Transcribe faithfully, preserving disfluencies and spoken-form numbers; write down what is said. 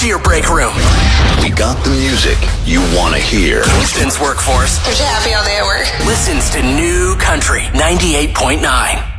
your break room. We got the music you want to hear. Kingston's workforce. I'm happy all day at work. Listens to New Country ninety-eight point nine.